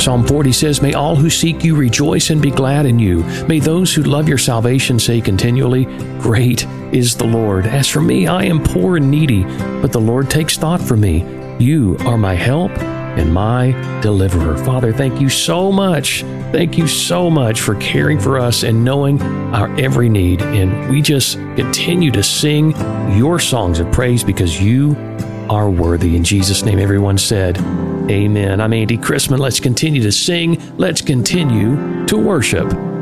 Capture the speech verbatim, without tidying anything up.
Psalm forty says, "May all who seek you rejoice and be glad in you. May those who love your salvation say continually, 'Great is the Lord.' As for me, I am poor and needy, but the Lord takes thought for me. You are my help and my deliverer." Father, thank you so much. Thank you so much for caring for us and knowing our every need. And we just continue to sing your songs of praise because you are worthy. In Jesus' name, everyone said, amen. I'm Andy Chrisman. Let's continue to sing. Let's continue to worship.